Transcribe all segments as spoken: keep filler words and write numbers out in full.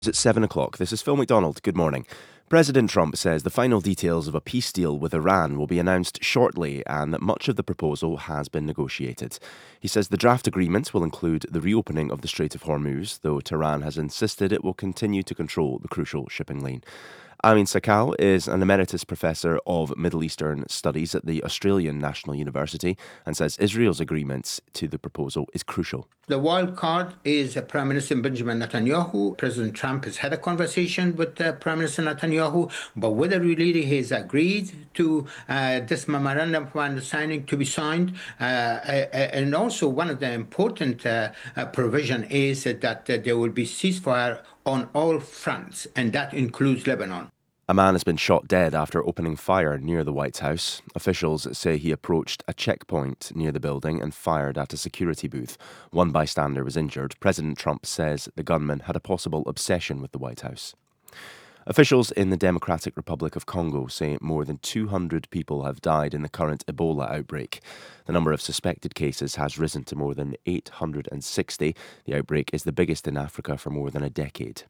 At seven o'clock, this is Phil McDonald. Good morning. President Trump says the final details of a peace deal with Iran will be announced shortly and that much of the proposal has been negotiated. He says the draft agreement will include the reopening of the Strait of Hormuz, though Tehran has insisted it will continue to control the crucial shipping lane. Amin Sakal is an emeritus professor of Middle Eastern studies at the Australian National University and says Israel's agreement to the proposal is crucial. The wild card is uh, Prime Minister Benjamin Netanyahu. President Trump has had a conversation with uh, Prime Minister Netanyahu, but whether really he has agreed to uh, this memorandum of understanding to be signed. Uh, uh, and also one of the important uh, uh, provision is that uh, there will be ceasefire on all fronts, and that includes Lebanon. A man has been shot dead after opening fire near the White House. Officials say he approached a checkpoint near the building and fired at a security booth. One bystander was injured. President Trump says the gunman had a possible obsession with the White House. Officials in the Democratic Republic of Congo say more than two hundred people have died in the current Ebola outbreak. The number of suspected cases has risen to more than eight hundred sixty. The outbreak is the biggest in Africa for more than a decade.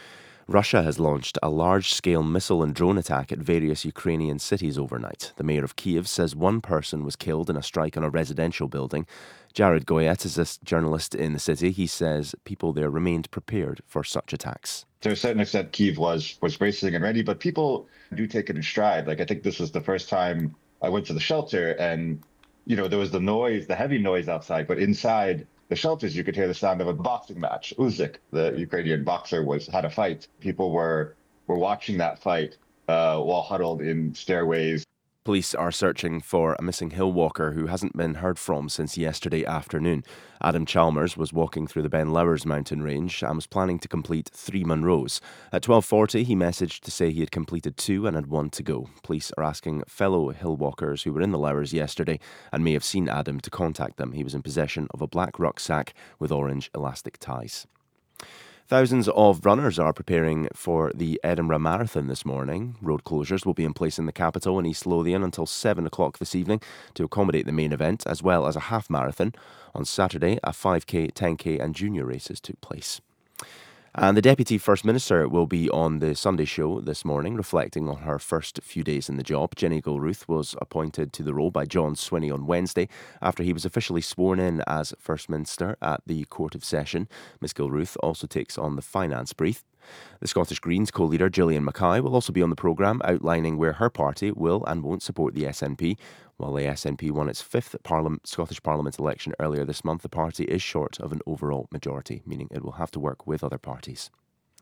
Russia has launched a large-scale missile and drone attack at various Ukrainian cities overnight. The mayor of Kyiv says one person was killed in a strike on a residential building. Jared Goyet is a journalist in the city. He says people there remained prepared for such attacks. To a certain extent, Kyiv was was bracing and ready, but people do take it in stride. Like, I think this was the first time I went to the shelter and, you know, there was the noise, the heavy noise outside, but inside the shelters, you could hear the sound of a boxing match. Usyk, the Ukrainian boxer, was had a fight. People were were watching that fight uh, while huddled in stairways. Police are searching for a missing hill walker who hasn't been heard from since yesterday afternoon. Adam Chalmers was walking through the Ben Lowers mountain range and was planning to complete three Munros. At twelve forty, he messaged to say he had completed two and had one to go. Police are asking fellow hill walkers who were in the Lowers yesterday and may have seen Adam to contact them. He was in possession of a black rucksack with orange elastic ties. Thousands of runners are preparing for the Edinburgh Marathon this morning. Road closures will be in place in the capital in East Lothian until seven o'clock this evening to accommodate the main event, as well as a half marathon. On Saturday, a five K, ten K and junior races took place. And the Deputy First Minister will be on the Sunday show this morning, reflecting on her first few days in the job. Jenny Gilruth was appointed to the role by John Swinney on Wednesday after he was officially sworn in as First Minister at the Court of Session. Miss Gilruth also takes on the finance brief. The Scottish Greens co-leader Gillian Mackay will also be on the programme, outlining where her party will and won't support the S N P. While the S N P won its fifth Parliament, Scottish Parliament election earlier this month, the party is short of an overall majority, meaning it will have to work with other parties.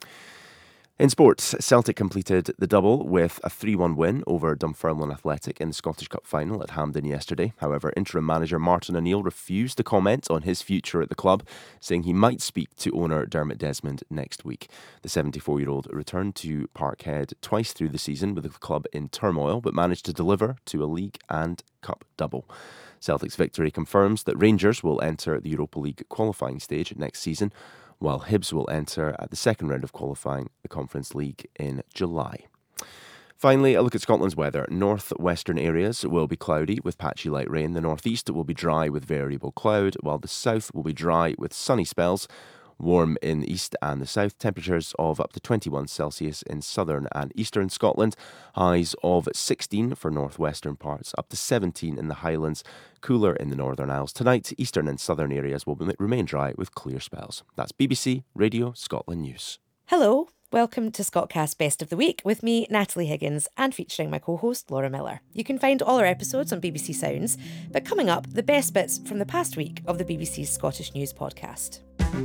In sports, Celtic completed the double with a three one win over Dunfermline Athletic in the Scottish Cup final at Hampden yesterday. However, interim manager Martin O'Neill refused to comment on his future at the club, saying he might speak to owner Dermot Desmond next week. The seventy-four-year-old returned to Parkhead twice through the season with the club in turmoil, but managed to deliver to a league and cup double. Celtic's victory confirms that Rangers will enter the Europa League qualifying stage next season, while Hibs will enter at the second round of qualifying the Conference League in July. Finally, a look at Scotland's weather. North-western areas will be cloudy with patchy light rain. The northeast will be dry with variable cloud, while the south will be dry with sunny spells. Warm in the east and the south, temperatures of up to twenty-one Celsius in southern and eastern Scotland, highs of sixteen for northwestern parts, up to seventeen in the Highlands, cooler in the Northern Isles. Tonight, eastern and southern areas will remain dry with clear spells. That's B B C Radio Scotland News. Hello, welcome to Scotcast Best of the Week with me, Natalie Higgins, and featuring my co-host Laura Miller. You can find all our episodes on B B C Sounds, but coming up, the best bits from the past week of the B B C's Scottish News podcast.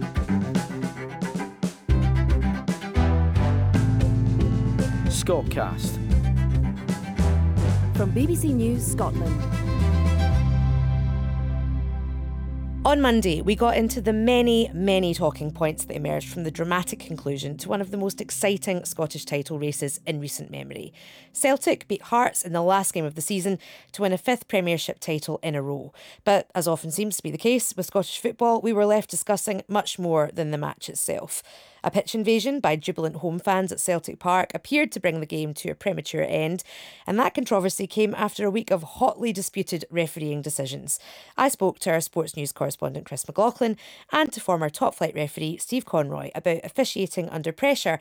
Scotcast from B B C News Scotland. On Monday, we got into the many, many talking points that emerged from the dramatic conclusion to one of the most exciting Scottish title races in recent memory. Celtic beat Hearts in the last game of the season to win a fifth Premiership title in a row. But as often seems to be the case with Scottish football, we were left discussing much more than the match itself. A pitch invasion by jubilant home fans at Celtic Park appeared to bring the game to a premature end, and that controversy came after a week of hotly disputed refereeing decisions. I spoke to our sports news correspondent Chris McLaughlin and to former top-flight referee Steve Conroy about officiating under pressure